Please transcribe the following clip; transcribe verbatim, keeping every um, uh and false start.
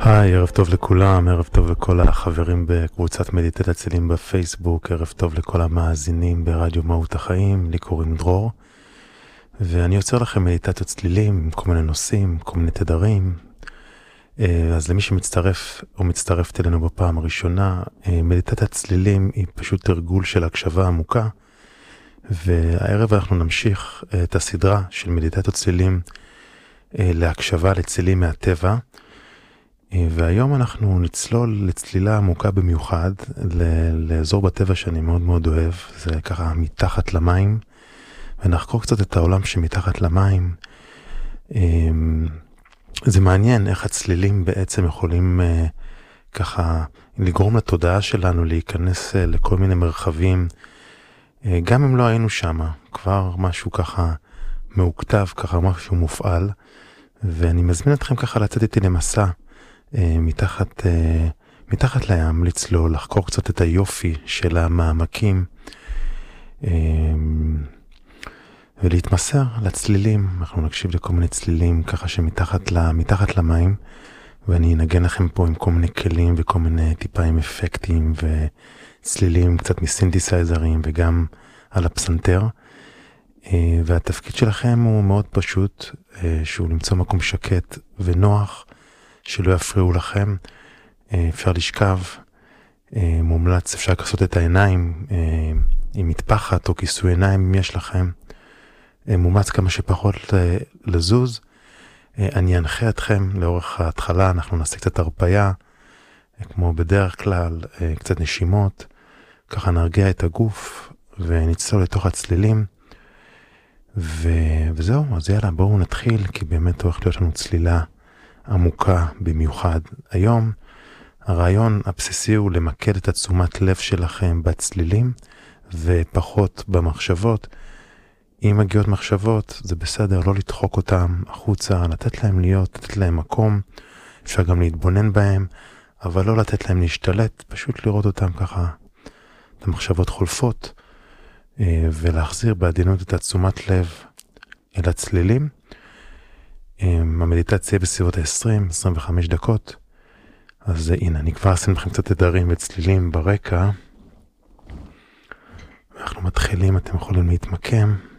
היי, ערב טוב לכולם, ערב טוב לכל החברים בקבוצת מדיטת צלילים בפייסבוק, ערב טוב לכל המאזינים ברדיו מהות החיים, לי קוראים דרור, ואני יוצר לכם מדיטציות צלילים עם כל מיני נושאים, כל מיני תדרים. אז למי שמצטרף או מצטרפת אלינו בפעם הראשונה, מדיטת צלילים היא פשוט תרגול של הקשבה עמוקה, והערב אנחנו נמשיך את הסדרה של מדיטציות צלילים להקשבה לצלילים מהטבע, והיום אנחנו נצלול לצלילה עמוקה במיוחד לאזור בטבע שאני מאוד מאוד אוהב, זה ככה מתחת למים, ונחקור קצת את העולם שמתחת למים. זה מעניין איך הצלילים בעצם יכולים ככה לגרום לתודעה שלנו להיכנס לכל מיני מרחבים, גם אם לא היינו שם, כבר משהו ככה מעוקטב, ככה משהו מופעל, ואני מזמין אתכם ככה לצאת איתי למסע, מתחת, מתחת לים, לצלול, לחקור קצת את היופי של המעמקים, ולהתמסר לצלילים. אנחנו נקשיב לכל מיני צלילים ככה שמתחת מתחת למים, ואני אנגן לכם פה עם כל מיני כלים וכל מיני טיפה עם אפקטים וצלילים קצת מסינתסייזרים וגם על הפסנתר. והתפקיד שלכם הוא מאוד פשוט, שהוא למצוא מקום שקט ונוח, שלא יפריעו לכם. אפשר לשכב, מומלץ, אפשר לעשות את העיניים עם מטפחת או כיסוי עיניים אם יש לכם. מומלץ כמה שפחות לזוז. אני אנחה אתכם לאורך ההתחלה, אנחנו נעשה קצת הרפיה, כמו בדרך כלל, קצת נשימות, ככה נרגיע את הגוף ונצלול לתוך הצלילים. ו... וזהו, אז יאללה, בואו נתחיל, כי באמת הולך להיות לנו צלילה עמוקה במיוחד. היום הרעיון הבסיסי הוא למקד את התשומת לב שלכם בצלילים ופחות במחשבות. אם מגיעות מחשבות זה בסדר, לא לדחוק אותם החוצה, לתת להם להיות, לתת להם מקום, אפשר גם להתבונן בהם, אבל לא לתת להם להשתלט, פשוט לראות אותם ככה, את המחשבות חולפות, ולהחזיר בעדינות את התשומת לב אל הצלילים. המדיטציה בסביבות ה-עשרים עד עשרים וחמש דקות. אז הנה, אני כבר אשים לכם קצת תדרים וצלילים ברקע. אנחנו מתחילים, אתם יכולים להתמקם.